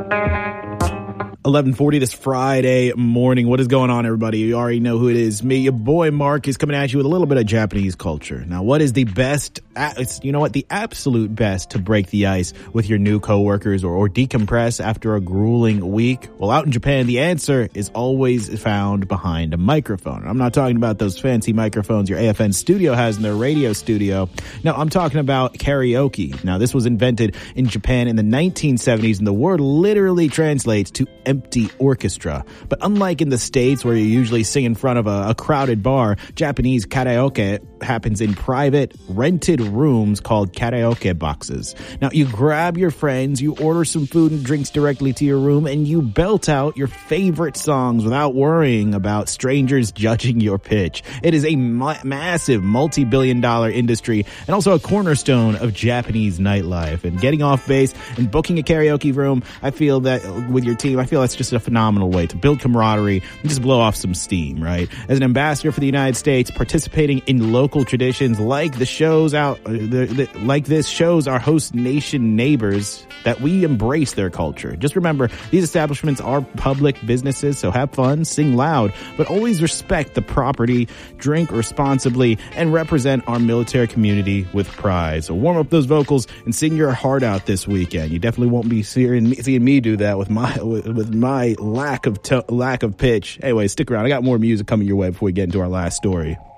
11:40 this Friday morning. What is going on, everybody? You already know who it is. Me, your boy Mark, is coming at you with a little bit of Japanese culture. Now, what is the best, the absolute best to break the ice with your new coworkers or decompress after a grueling week? Well, out in Japan, the answer is always found behind a microphone. I'm not talking about those fancy microphones your AFN studio has in their radio studio. No, I'm talking about karaoke. Now, this was invented in Japan in the 1970s, and the word literally translates to empty orchestra. But unlike in the States where you usually sing in front of a crowded bar, Japanese karaoke happens in private, rented rooms called karaoke boxes. Now, you grab your friends, you order some food and drinks directly to your room, and you belt out your favorite songs without worrying about strangers judging your pitch. It is a massive multi-billion-dollar industry and also a cornerstone of Japanese nightlife. And getting off base and booking a karaoke room, I feel that with your team, I feel that's just a phenomenal way to build camaraderie and just blow off some steam, right? As an ambassador for the United States, participating in local traditions like the shows like this shows our host nation neighbors that we embrace their culture. Just remember, these establishments are public businesses, so have fun, sing loud, but always respect the property, drink responsibly, and represent our military community with pride. So warm up those vocals and sing your heart out this weekend. You definitely won't be seeing me do that with my lack of pitch. Anyway, stick around. I got more music coming your way before we get into our last story.